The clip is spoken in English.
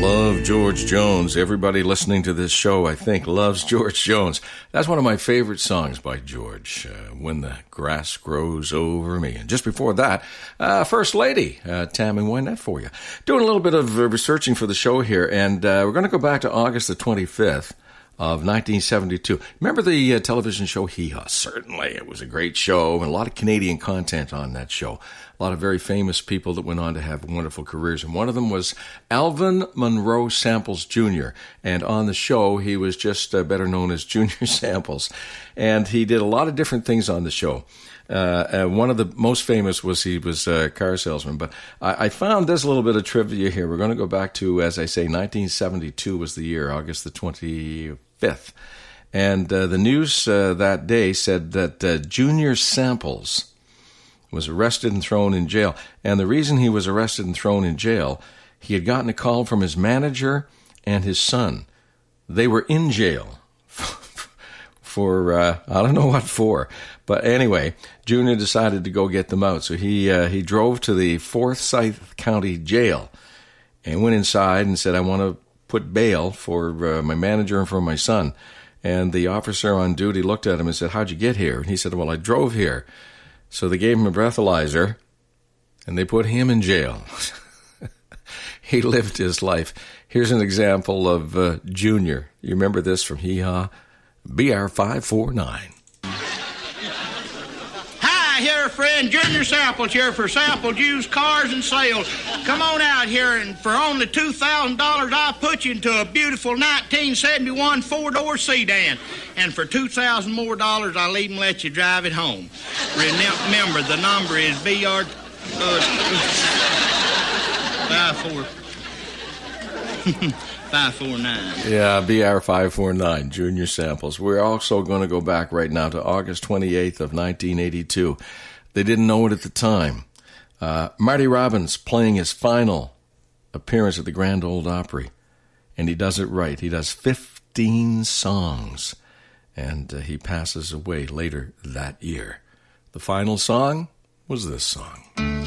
love George Jones. Everybody listening to this show, I think, loves George Jones. That's one of my favorite songs by George, When the Grass Grows Over Me. And just before that, First Lady, Tammy Wynette for you. Doing a little bit of researching for the show here, and we're going to go back to August the 25th. Of 1972. Remember the television show Hee Haw? Certainly. It was a great show and a lot of Canadian content on that show. A lot of very famous people that went on to have wonderful careers. And one of them was Alvin Monroe Samples Jr. And on the show, he was just better known as Junior Samples. And he did a lot of different things on the show. One of the most famous was he was a car salesman. But I found this little bit of trivia here. We're going to go back to, as I say, 1972 was the year, August the 25th. And the news that day said that Junior Samples was arrested and thrown in jail. And the reason he was arrested and thrown in jail, he had gotten a call from his manager and his son. They were in jail for, I don't know what for. But anyway, Junior decided to go get them out. So he drove to the Forsyth County Jail and went inside and said, I want to put bail for my manager and for my son. And the officer on duty looked at him and said, how'd you get here? And he said, well, I drove here. So they gave him a breathalyzer and they put him in jail. He lived his life. Here's an example of Junior. You remember this from Hee Haw? BR 549. Here, friend, Junior Samples here for Sample Used Cars and Sales. Come on out here, and for only $2,000, I'll put you into a beautiful 1971 four-door sedan. And for $2,000 more, I'll even let you drive it home. Remember, the number is BR 549. Yeah, BR 549, Junior Samples. We're also going to go back right now to August 28th of 1982. They didn't know it at the time. Marty Robbins playing his final appearance at the Grand Ole Opry. And he does it right. He does 15 songs. And he passes away later that year. The final song was this song.